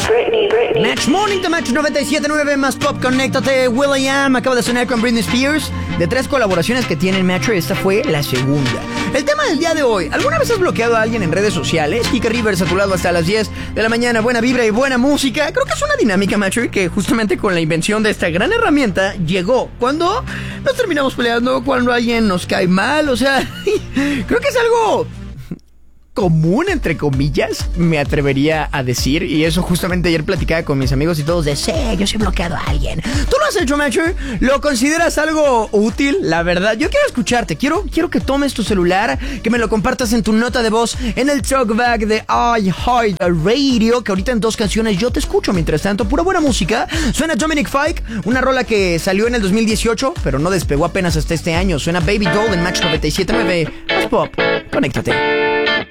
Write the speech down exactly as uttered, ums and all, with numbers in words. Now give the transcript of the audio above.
Britney, Britney. Match Morning de Match noventa y siete punto nueve más Pop, conéctate. will.i.am acaba de sonar con Britney Spears. De tres colaboraciones que tienen Match, esta fue la segunda. El tema del día de hoy: ¿alguna vez has bloqueado a alguien en redes sociales? Kika Rivers a tu lado hasta las diez de la mañana. Buena vibra y buena música. Creo que es una dinámica, Match, que justamente con la invención de esta gran herramienta llegó cuando nos terminamos peleando, cuando alguien nos cae mal. O sea, creo que es algo común, entre comillas, me atrevería a decir. Y eso justamente ayer platicaba con mis amigos y todos de, sí, yo sí he bloqueado a alguien. ¿Tú lo has hecho, Matcher? ¿Lo consideras algo útil? La verdad, yo quiero escucharte. Quiero, quiero que tomes tu celular, que me lo compartas en tu nota de voz en el talkback de iHeartRadio, que ahorita en dos canciones yo te escucho. Mientras tanto, pura buena música. Suena Dominic Fike, una rola que salió en el dos mil dieciocho, pero no despegó apenas hasta este año. Suena Baby Doll en Match noventa y siete punto nueve. Más Pop, conéctate.